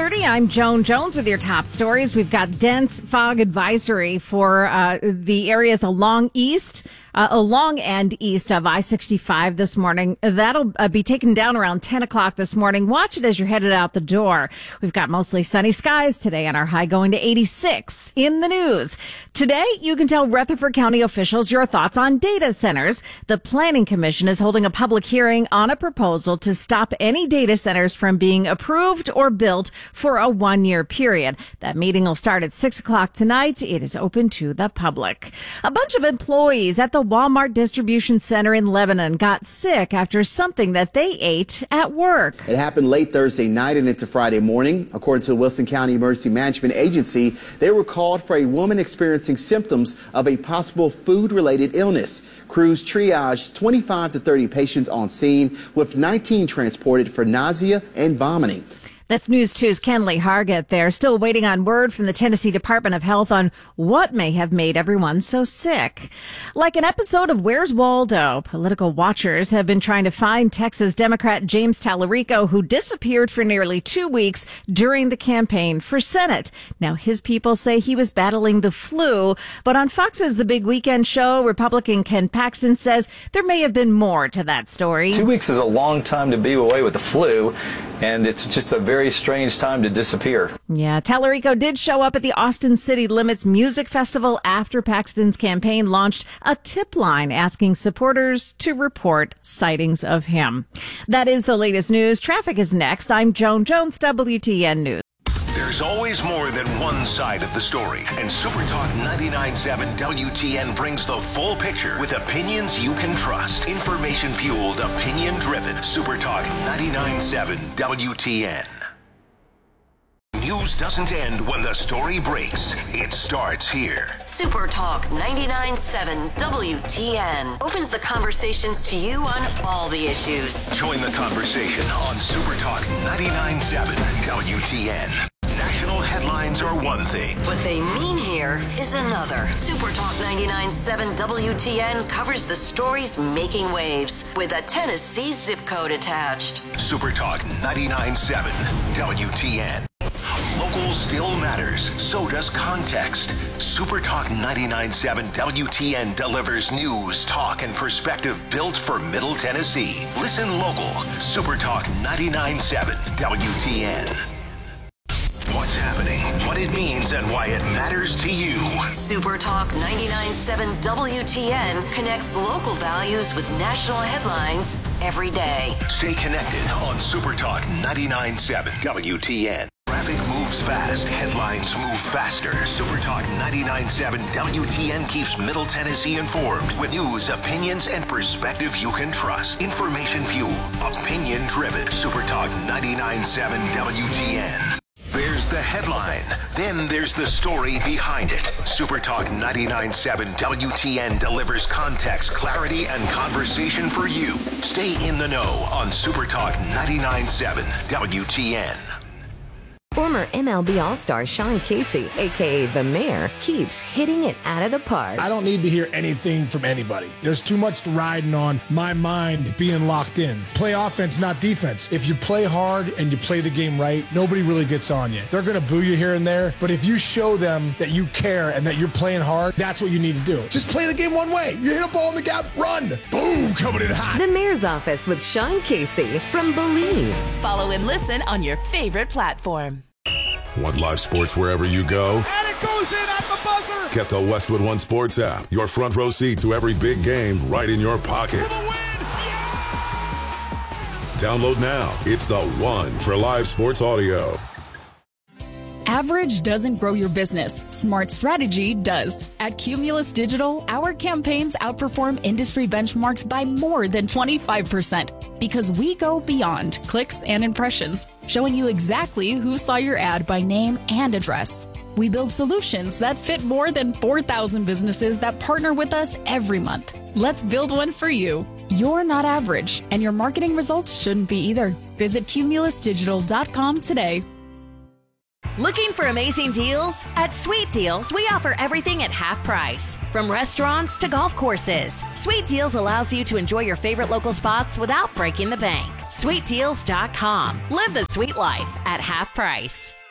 6:30. I'm Joan Jones with your top stories. We've got dense fog advisory for the areas along and east of I-65 this morning. That'll be taken down around 10 o'clock this morning. Watch it as you're headed out the door. We've got mostly sunny skies today and our high going to 86. In the news today, you can tell Rutherford County officials your thoughts on data centers. The Planning Commission is holding a public hearing on a proposal to stop any data centers from being approved or built for a 1-year period. That meeting will start at 6 o'clock tonight. It is open to the public. A bunch of employees at the Walmart distribution center in Lebanon got sick after something that they ate at work. It happened late Thursday night and into Friday morning. According to the Wilson County Emergency Management Agency, they were called for a woman experiencing symptoms of a possible food-related illness. Crews triaged 25 to 30 patients on scene, with 19 transported for nausea and vomiting. That's News 2's Kenley Hargett. They're still waiting on word from the Tennessee Department of Health on what may have made everyone so sick. Like an episode of Where's Waldo, political watchers have been trying to find Texas Democrat James Tallarico, who disappeared for nearly 2 weeks during the campaign for Senate. Now, his people say he was battling the flu, but on Fox's The Big Weekend Show, Republican Ken Paxton says there may have been more to that story. 2 weeks is a long time to be away with the flu, and it's just a very strange time to disappear. Yeah, Tallarico did show up at the Austin City Limits Music Festival after Paxton's campaign launched a tip line asking supporters to report sightings of him. That is the latest news. Traffic is next. I'm Joan Jones, WTN News. There's always more than one side of the story, and Supertalk 99.7 WTN brings the full picture with opinions you can trust. Information-fueled, opinion-driven. Supertalk 99.7 WTN. News doesn't end when the story breaks. It starts here. Supertalk 99.7 WTN opens the conversations to you on all the issues. Join the conversation on Supertalk 99.7 WTN. National headlines are one thing. What they mean here is another. Supertalk 99.7 WTN covers the stories making waves with a Tennessee zip code attached. Supertalk 99.7 WTN. Local still matters. So does context. Supertalk 99.7 WTN delivers news, talk, and perspective built for Middle Tennessee. Listen local. Supertalk 99.7 WTN. What's happening, what it means, and why it matters to you. Supertalk 99.7 WTN connects local values with national headlines every day. Stay connected on Supertalk 99.7 WTN. Traffic moves fast. Headlines move faster. Supertalk 99.7 WTN keeps Middle Tennessee informed with news, opinions, and perspective you can trust. Information fueled, opinion driven. Supertalk 99.7 WTN. There's the headline. Then there's the story behind it. Supertalk 99.7 WTN delivers context, clarity, and conversation for you. Stay in the know on Supertalk 99.7 WTN. Former MLB All-Star Sean Casey, a.k.a. The Mayor, keeps hitting it out of the park. I don't need to hear anything from anybody. There's too much riding on my mind being locked in. Play offense, not defense. If you play hard and you play the game right, nobody really gets on you. They're going to boo you here and there, but if you show them that you care and that you're playing hard, that's what you need to do. Just play the game one way. You hit a ball in the gap, run. Boom, coming in hot. The Mayor's Office with Sean Casey from Believe. Follow and listen on your favorite platform. Want live sports wherever you go? And it goes in at the buzzer! Get the Westwood One Sports app. Your front row seat to every big game right in your pocket. For the win! Yeah! Download now. It's the one for live sports audio. Average doesn't grow your business. Smart strategy does. At Cumulus Digital, our campaigns outperform industry benchmarks by more than 25% because we go beyond clicks and impressions, showing you exactly who saw your ad by name and address. We build solutions that fit more than 4,000 businesses that partner with us every month. Let's build one for you. You're not average, and your marketing results shouldn't be either. Visit cumulusdigital.com today. Looking for amazing deals? At Sweet Deals, we offer everything at half price. From restaurants to golf courses, Sweet Deals allows you to enjoy your favorite local spots without breaking the bank. SweetDeals.com. Live the sweet life at half price.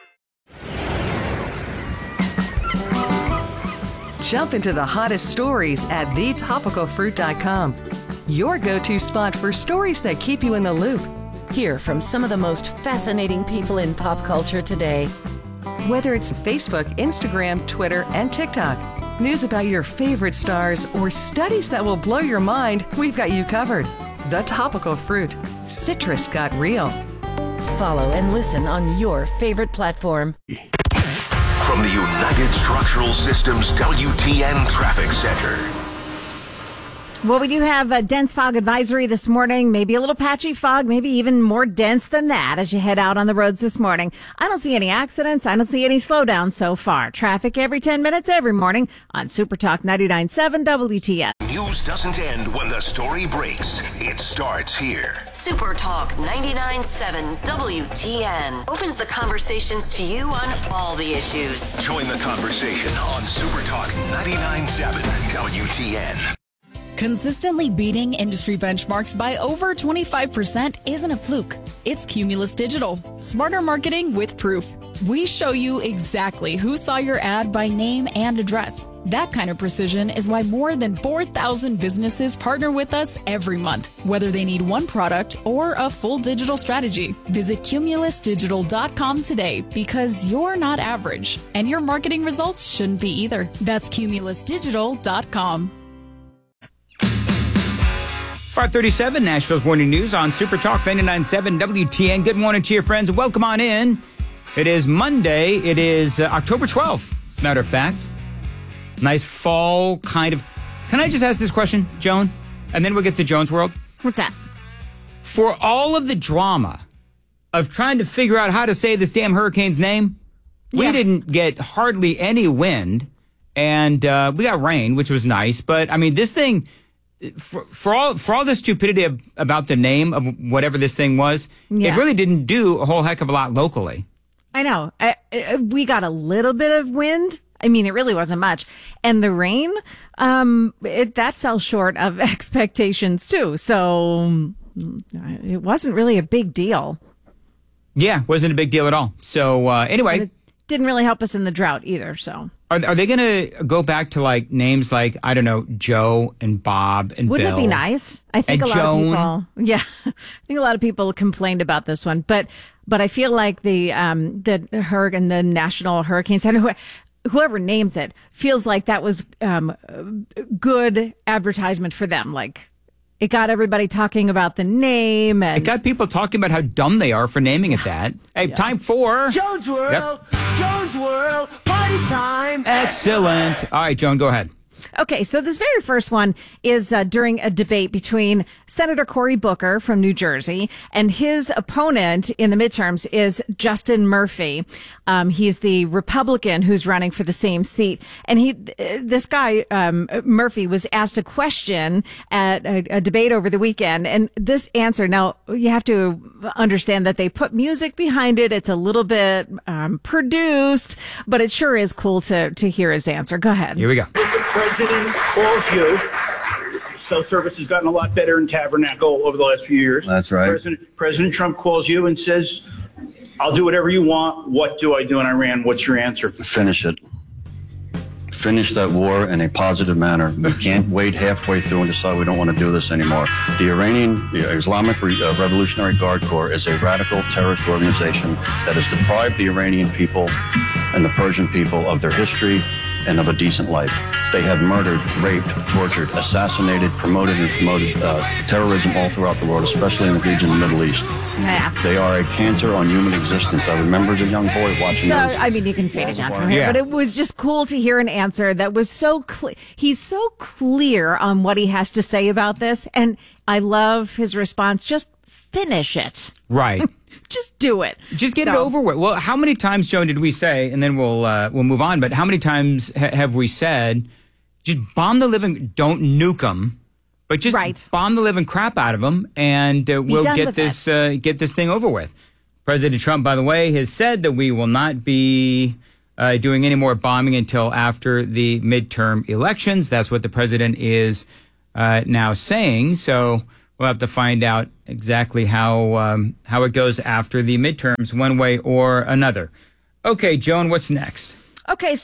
Jump into the hottest stories at thetopicalfruit.com. Your go-to spot for stories that keep you in the loop. Hear from some of the most fascinating people in pop culture today. Whether it's Facebook, Instagram, Twitter, and TikTok, news about your favorite stars, or studies that will blow your mind, we've got you covered. The Topical Fruit. Citrus got real. Follow and listen on your favorite platform. From the United Structural Systems WTN Traffic Center. Well, we do have a dense fog advisory this morning, maybe a little patchy fog, maybe even more dense than that as you head out on the roads this morning. I don't see any accidents. I don't see any slowdowns so far. Traffic every 10 minutes every morning on Super Talk 99.7 WTN. News doesn't end when the story breaks. It starts here. Super Talk 99.7 WTN opens the conversations to you on all the issues. Join the conversation on Super Talk 99.7 WTN. Consistently beating industry benchmarks by over 25% isn't a fluke. It's Cumulus Digital. Smarter marketing with proof. We show you exactly who saw your ad by name and address. That kind of precision is why more than 4,000 businesses partner with us every month, whether they need one product or a full digital strategy. Visit cumulusdigital.com today because you're not average, and your marketing results shouldn't be either. That's cumulusdigital.com. 537 Nashville's Morning News on Super Talk 99.7 WTN. Good morning to your friends. Welcome on in. It is Monday. It is October 12th, as a matter of fact. Nice fall kind of. Can I just ask this question, Joan? And then we'll get to Joan's World. What's that? For all of the drama of trying to figure out how to say this damn hurricane's name, we didn't get hardly any wind, and we got rain, which was nice. But, I mean, this thing... For all the stupidity about the name of whatever this thing was, it really didn't do a whole heck of a lot locally. I know. We got a little bit of wind. I mean, it really wasn't much. And the rain, that fell short of expectations too. So it wasn't really a big deal. Yeah, wasn't a big deal at all. So anyway. But it didn't really help us in the drought either, so... Are they going to go back to like names like, I don't know, Joe and Bob and Wouldn't Bill? It be nice? I think and a lot Joan. of people, I think a lot of people complained about this one, but I feel like the National Hurricane Center, whoever names it, feels like that was good advertisement for them. Like it got everybody talking about the name, and it got people talking about how dumb they are for naming it that. Hey, time for Joan's World. Yep. Joan's World. Party time. Excellent. All right, Joan, go ahead. Okay, so this very first one is during a debate between Senator Cory Booker from New Jersey and his opponent in the midterms is Justin Murphy. He's the Republican who's running for the same seat. And this guy, Murphy, was asked a question at a debate over the weekend. And this answer, now you have to understand that they put music behind it. It's a little bit produced, but it sure is cool to hear his answer. Go ahead. Here we go. President calls you. Cell service has gotten a lot better in Tabernacle over the last few years. That's right. President Trump calls you and says, I'll do whatever you want. What do I do in Iran? What's your answer? Finish it. Finish that war in a positive manner. We can't wait halfway through and decide we don't want to do this anymore. The Iranian Islamic Revolutionary Guard Corps is a radical terrorist organization that has deprived the Iranian people and the Persian people of their history and of a decent life. They have murdered, raped, tortured, assassinated, promoted terrorism all throughout the world, especially in the region of the Middle East. Yeah. They are a cancer on human existence. I remember as a young boy watching those. I mean, you can fade it down from here, but it was just cool to hear an answer that was so clear. He's so clear on what he has to say about this, and I love his response. Just finish it. Right. Just do it. Just get it over with. Well, how many times, Joan, did we say, and then we'll move on, but how many times have we said, just bomb the living, don't nuke them, but just bomb the living crap out of them, and we'll get this thing over with. President Trump, by the way, has said that we will not be doing any more bombing until after the midterm elections. That's what the president is now saying. So we'll have to find out exactly how it goes after the midterms, one way or another. Okay, Joan, what's next? Okay, so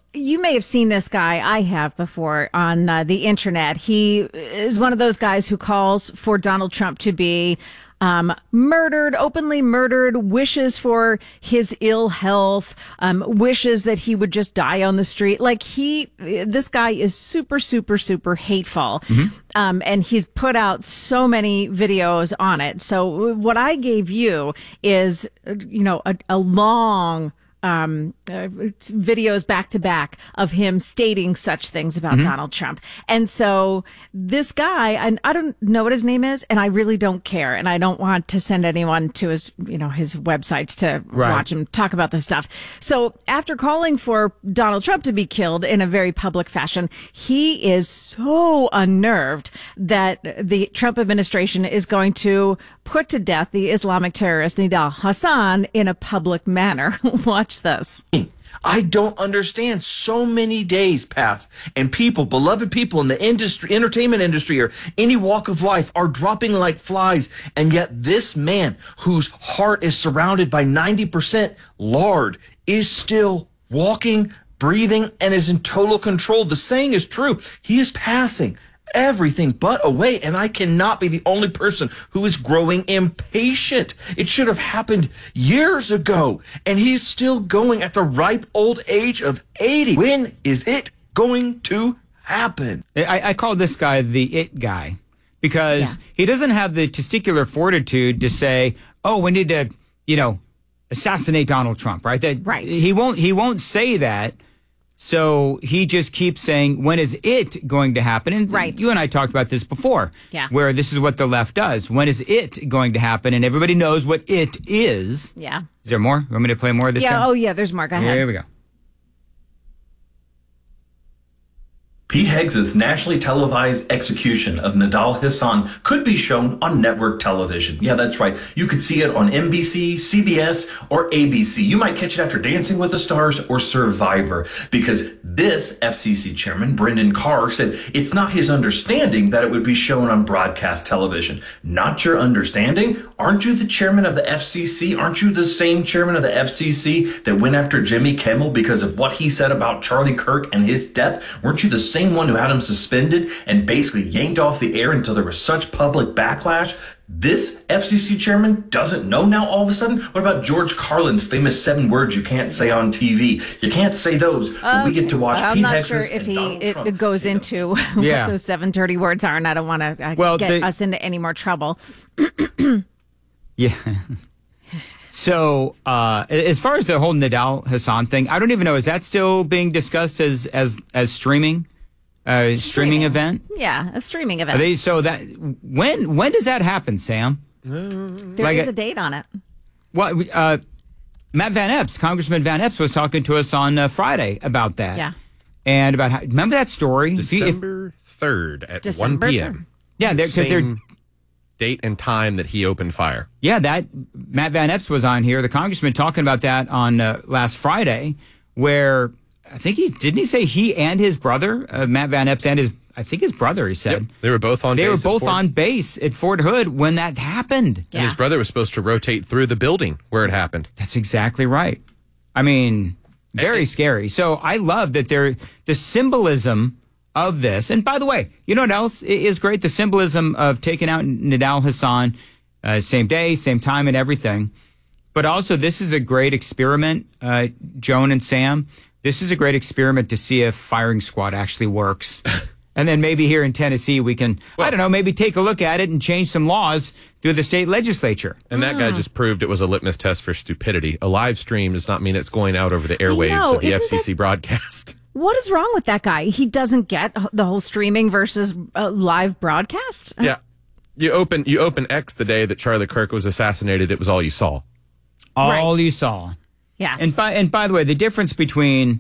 you may have seen this guy. I have before on the internet. He is one of those guys who calls for Donald Trump to be murdered, openly murdered, wishes for his ill health, wishes that he would just die on the street. Like this guy is super, super, super hateful. And he's put out so many videos on it. So what I gave you is, a long videos back to back of him stating such things about Donald Trump. And so this guy, and I don't know what his name is, and I really don't care. And I don't want to send anyone to his websites to watch him talk about this stuff. So after calling for Donald Trump to be killed in a very public fashion, he is so unnerved that the Trump administration is going to put to death the Islamic terrorist Nidal Hasan in a public manner. Watch this. I don't understand. So many days pass and people, beloved people in the industry, entertainment industry, or any walk of life are dropping like flies. And yet this man whose heart is surrounded by 90% lard is still walking, breathing, and is in total control. The saying is true. He is passing everything but away, and I cannot be the only person who is growing impatient. It should have happened years ago, and he's still going at the ripe old age of 80. When is it going to happen? I call this guy the it guy because he doesn't have the testicular fortitude to say, oh, we need to, assassinate Donald Trump, right? He won't say that. So he just keeps saying, when is it going to happen? And you and I talked about this before, where this is what the left does. When is it going to happen? And everybody knows what it is. Yeah. Is there more? You want me to play more of this? Yeah. Oh, yeah. There's more. Go ahead. Here we go. Pete Higgs' nationally televised execution of Nidal Hasan could be shown on network television. Yeah, that's right. You could see it on NBC, CBS, or ABC. You might catch it after Dancing with the Stars or Survivor, because this FCC chairman, Brendan Carr, said it's not his understanding that it would be shown on broadcast television. Not your understanding? Aren't you the chairman of the FCC? Aren't you the same chairman of the FCC that went after Jimmy Kimmel because of what he said about Charlie Kirk and his death? Weren't you the same one who had him suspended and basically yanked off the air until there was such public backlash? This FCC chairman doesn't know now all of a sudden? What about George Carlin's famous 7 words you can't say on TV? You can't say those, but we get to watch Pete Higgs. I'm not sure if it goes into what those 7 dirty words are, and I don't want to get us into any more trouble. Yeah. So, as far as the whole Nidal Hasan thing, I don't even know, is that still being discussed as streaming? Streaming event? Yeah, a streaming event. So that when does that happen, Sam? There is a date on it. Well, Matt Van Epps, Congressman Van Epps, was talking to us on Friday about that. Yeah. And about how, remember that story? December 3rd at 1 p.m. Yeah, because they're date and time that he opened fire. Yeah, that Matt Van Epps was on here, the congressman, talking about that on last Friday, where I think didn't he say he and his brother, Matt Van Epps and his brother, he said. Yep, they were both on base at Fort Hood when that happened. Yeah. And his brother was supposed to rotate through the building where it happened. That's exactly right. I mean, very scary. So I love that the symbolism of this. And by the way, you know what else is great? The symbolism of taking out Nidal Hasan, same day, same time and everything. But also, this is a great experiment, Joan and Sam. This is a great experiment to see if firing squad actually works. And then maybe here in Tennessee, we can, maybe take a look at it and change some laws through the state legislature. And that guy just proved it was a litmus test for stupidity. A live stream does not mean it's going out over the airwaves of the FCC broadcast. What is wrong with that guy? He doesn't get the whole streaming versus live broadcast? Yeah. You open X the day that Charlie Kirk was assassinated, it was all you saw. All you saw. Yes. And by the way, the difference between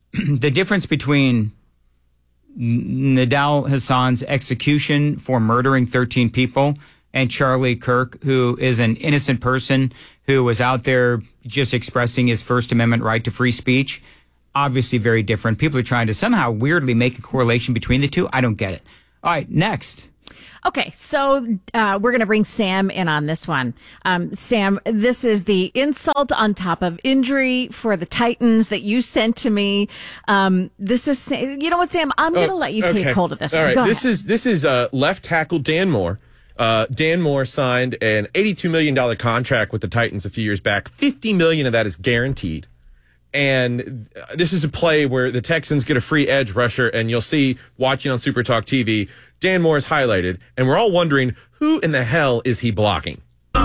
Nidal Hasan's execution for murdering 13 people and Charlie Kirk, who is an innocent person who was out there just expressing his First Amendment right to free speech, obviously very different. People are trying to somehow weirdly make a correlation between the two. I don't get it. All right, next. Okay, so we're going to bring Sam in on this one. Sam, this is the insult on top of injury for the Titans that you sent to me. This is, you know what, Sam? I'm going to let you take hold of this. All one. right, Go this ahead. is left tackle Dan Moore. Dan Moore signed an $82 million contract with the Titans a few years back. $50 million of that is guaranteed. And this is a play where the Texans get a free edge rusher, and you'll see, watching on Super Talk TV, Dan Moore is highlighted, and we're all wondering, who in the hell is he blocking?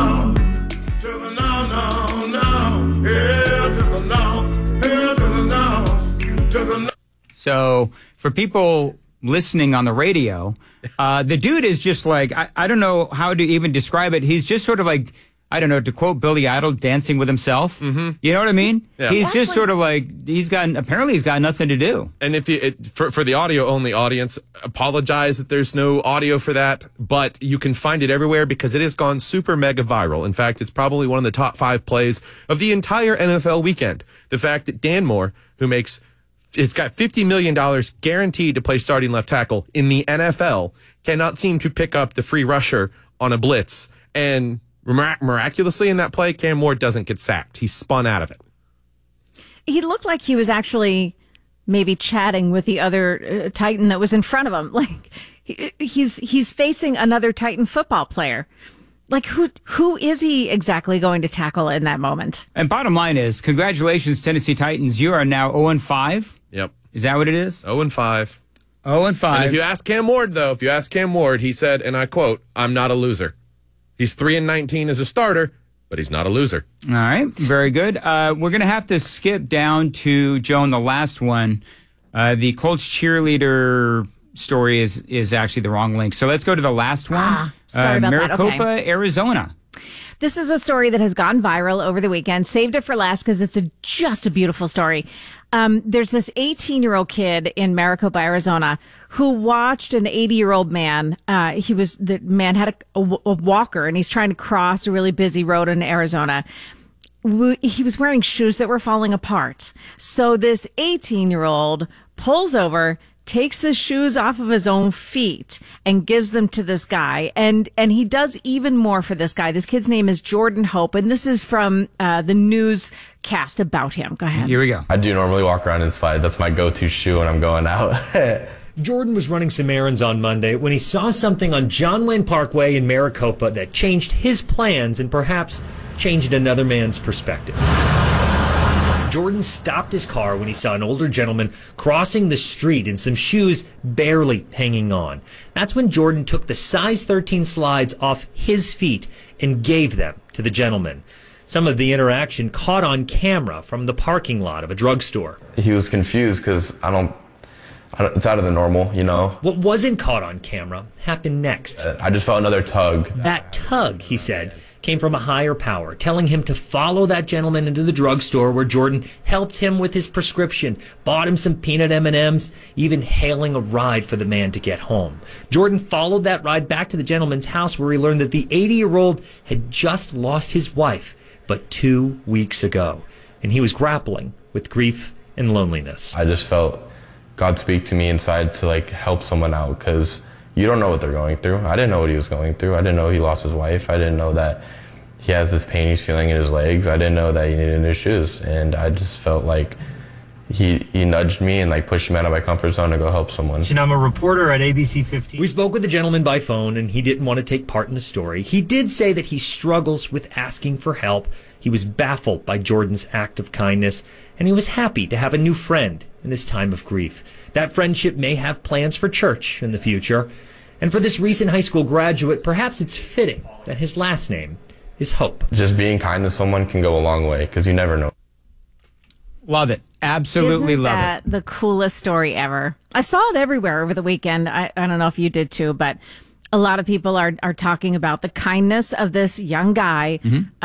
So for people listening on the radio, the dude is just like, I don't know how to even describe it. He's just sort of like, I don't know, to quote Billy Idol, dancing with himself. Mm-hmm. You know what I mean? Yeah. He's just sort of like, apparently he's got nothing to do. And if for the audio-only audience, apologize that there's no audio for that, but you can find it everywhere because it has gone super mega viral. In fact, it's probably one of the top 5 plays of the entire NFL weekend. The fact that Dan Moore, it's got $50 million guaranteed to play starting left tackle in the NFL, cannot seem to pick up the free rusher on a blitz. And miraculously in that play, Cam Moore doesn't get sacked. He's spun out of it. He looked like he was actually maybe chatting with the other Titan that was in front of him. Like he's facing another Titan football player. Like who is he exactly going to tackle in that moment? And bottom line is, congratulations, Tennessee Titans. You are now 0-5. Yep. Is that what it is? 0-5. 0-5. And if you ask Cam Ward, he said, and I quote, "I'm not a loser." He's 3-19 as a starter, but he's not a loser. All right, very good. We're going to have to skip down to, Joan, the last one. The Colts cheerleader story is actually the wrong link. So let's go to the last one. Sorry about that. Maricopa, Okay. Arizona. This is a story that has gone viral over the weekend. Saved it for last because it's just a beautiful story. There's this 18-year-old kid in Maricopa, Arizona, who watched an 80-year-old man. The man had a walker, and he's trying to cross a really busy road in Arizona. He was wearing shoes that were falling apart. So this 18-year-old pulls over, takes the shoes off of his own feet and gives them to this guy. And he does even more for this guy. This kid's name is Jordan Hope. And this is from the newscast about him. Go ahead. Here we go. I do normally walk around in slides. That's my go-to shoe when I'm going out. Jordan was running some errands on Monday when he saw something on John Wayne Parkway in Maricopa that changed his plans and perhaps changed another man's perspective. Jordan stopped his car when he saw an older gentleman crossing the street in some shoes barely hanging on. That's when Jordan took the size 13 slides off his feet and gave them to the gentleman. Some of the interaction caught on camera from the parking lot of a drugstore. He was confused because it's out of the normal, you know. What wasn't caught on camera happened next. I just felt another tug. That tug, he said, came from a higher power, telling him to follow that gentleman into the drugstore where Jordan helped him with his prescription, bought him some peanut M&Ms, even hailing a ride for the man to get home. Jordan followed that ride back to the gentleman's house where he learned that the 80-year-old had just lost his wife but 2 weeks ago, and he was grappling with grief and loneliness. I just felt God speak to me inside to help someone out because you don't know what they're going through. I didn't know what he was going through. I didn't know he lost his wife. I didn't know that he has this pain he's feeling in his legs. I didn't know that he needed new shoes. And I just felt like he nudged me and pushed me out of my comfort zone to go help someone. And I'm a reporter at ABC 15. We spoke with the gentleman by phone, and he didn't want to take part in the story. He did say that he struggles with asking for help. He was baffled by Jordan's act of kindness, and he was happy to have a new friend in this time of grief. That friendship may have plans for church in the future. And for this recent high school graduate, perhaps it's fitting that his last name is Hope. Just being kind to someone can go a long way because you never know. Love it. Absolutely Isn't love that the coolest story ever? I saw it everywhere over the weekend. I don't know if you did too, but a lot of people are talking about the kindness of this young guy,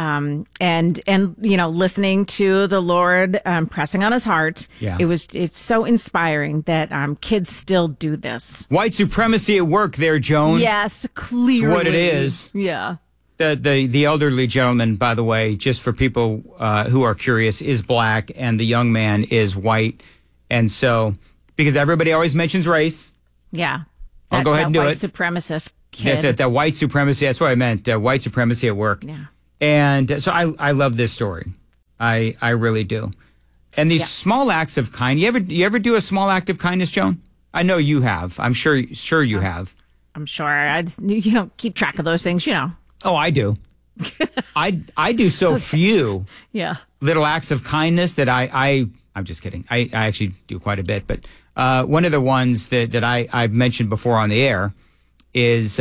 and listening to the Lord pressing on his heart. Yeah. It's so inspiring that kids still do this. White supremacy at work there, Joan. Yes, clearly. It's what it is. Yeah. The elderly gentleman, by the way, just for people who are curious, is black, and the young man is white. And so, because everybody always mentions race. Yeah. I'll go ahead and do white it. Supremacist kid. That's it. That white supremacy. That's what I meant. White supremacy at work. Yeah. And so I love this story. I really do. And these small acts of kindness. You ever do a small act of kindness, Joan? I know you have. I'm sure you have. I'm sure. You don't keep track of those things, Oh, I do. I do so few little acts of kindness that I'm just kidding. I actually do quite a bit. But one of the ones that I've mentioned before on the air is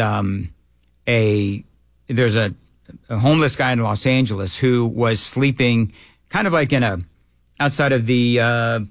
there's a homeless guy in Los Angeles who was sleeping kind of like outside of the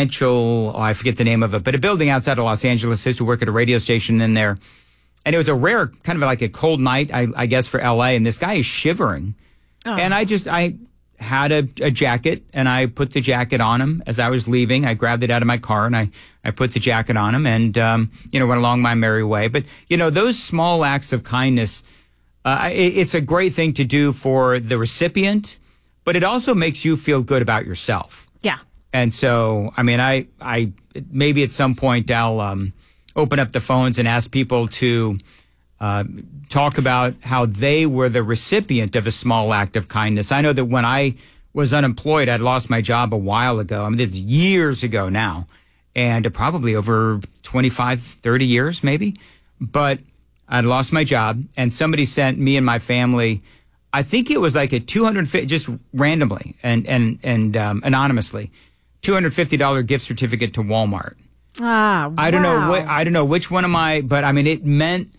I forget the name of it, but a building outside of Los Angeles. Used to work at a radio station in there. And it was a rare, kind of like a cold night, I guess, for L.A., and this guy is shivering. Oh. And I had a jacket, and I put the jacket on him as I was leaving. I grabbed it out of my car, and I put the jacket on him and, went along my merry way. But, those small acts of kindness, it's a great thing to do for the recipient, but it also makes you feel good about yourself. Yeah. And so, I mean, I maybe at some point I'll open up the phones and ask people to talk about how they were the recipient of a small act of kindness. I know that when I was unemployed, I'd lost my job a while ago. I mean, it's years ago now, and probably over 25, 30 years maybe. But I'd lost my job, and somebody sent me and my family, I think it was like a $250, just randomly and anonymously, $250 gift certificate to Walmart. Ah, wow. I don't know which one am I, but I mean, it meant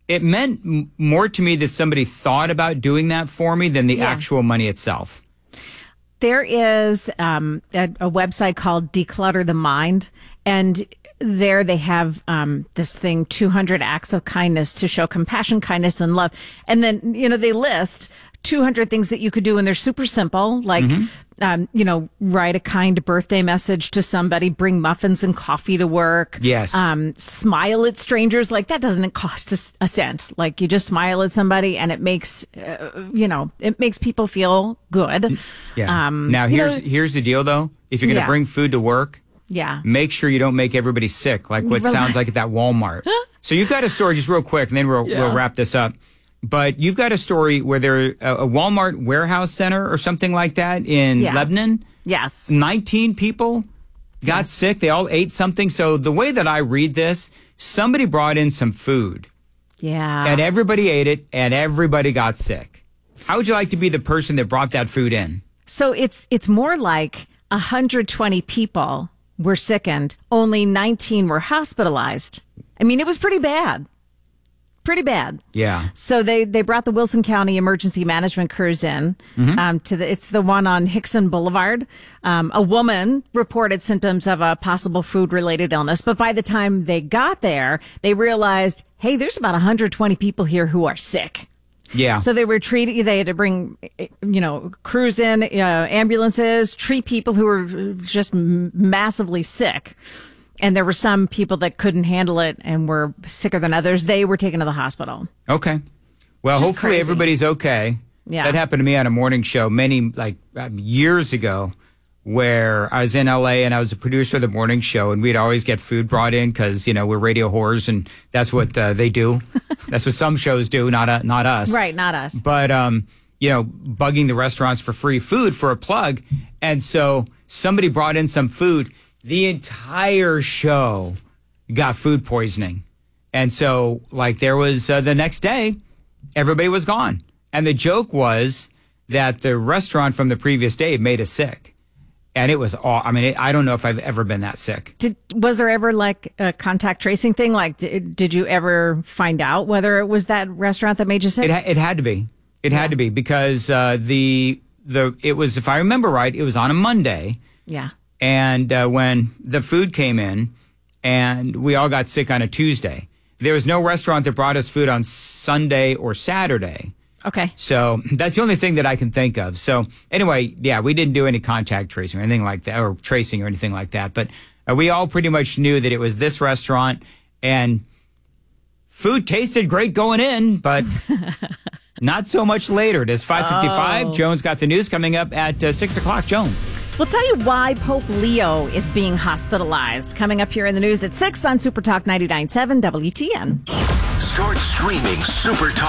more to me that somebody thought about doing that for me than the actual money itself. There is a website called Declutter the Mind, and there they have this thing, 200 acts of kindness to show compassion, kindness, and love. And then, they list 200 things that you could do, and they're super simple, like, write a kind birthday message to somebody, bring muffins and coffee to work. Yes. Smile at strangers. Like, that doesn't cost a cent. Like, you just smile at somebody, and it makes, it makes people feel good. Yeah. Now, here's the deal, though. If you're going to bring food to work, make sure you don't make everybody sick, like what sounds like at that Walmart. So you've got a story, just real quick, and then we'll wrap this up. But you've got a story where there a Walmart warehouse center or something like that in Lebanon. Yes. 19 people got sick. They all ate something. So the way that I read this, somebody brought in some food. Yeah. And everybody ate it, and everybody got sick. How would you like to be the person that brought that food in? So it's more like 120 people were sickened. Only 19 were hospitalized. I mean, it was pretty bad. Pretty bad. Yeah. So they brought the Wilson County emergency management crews in it's the one on Hickson Boulevard. A woman reported symptoms of a possible food related illness, but by the time they got there, they realized, hey, there's about 120 people here who are sick. Yeah. So they had to bring, crews in, ambulances, treat people who were just massively sick. And there were some people that couldn't handle it and were sicker than others. They were taken to the hospital. Okay. Well, hopefully everybody's okay. Yeah. That happened to me on a morning show years ago where I was in L.A. and I was a producer of the morning show, and we'd always get food brought in because, we're radio whores, and that's what they do. That's what some shows do, not us. Right, not us. But, bugging the restaurants for free food for a plug. And so somebody brought in some food. The entire show got food poisoning. And so, there was the next day, everybody was gone. And the joke was that the restaurant from the previous day made us sick. And it was I don't know if I've ever been that sick. Was there ever a contact tracing thing? Did you ever find out whether it was that restaurant that made you sick? It had to be. It had to be because it was, if I remember right, it was on a Monday. Yeah. And when the food came in and we all got sick on a Tuesday, there was no restaurant that brought us food on Sunday or Saturday. Okay. So that's the only thing that I can think of. So anyway, we didn't do any contact tracing or anything like that, or tracing or anything like that. But we all pretty much knew that it was this restaurant, and food tasted great going in, but not so much later. It is 5:55. Joan's got the news coming up at 6 o'clock. Joan. We'll tell you why Pope Leo is being hospitalized. Coming up here in the news at 6 on Super Talk 99.7 WTN. Start streaming Super Talk